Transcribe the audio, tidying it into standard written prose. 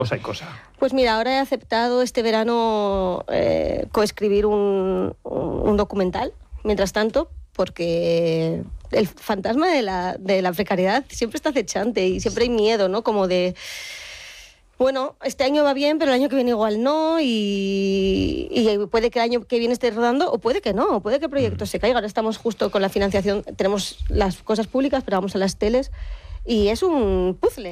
Cosa y cosa. Pues mira, ahora he aceptado este verano coescribir un documental, mientras tanto, porque el fantasma de la precariedad siempre está acechante y siempre hay miedo, ¿no? Como de, bueno, este año va bien, pero el año que viene igual no, y puede que el año que viene esté rodando, o puede que no, puede que el proyecto se caiga. Ahora estamos justo con la financiación, tenemos las cosas públicas, pero vamos a las teles, y es un puzzle.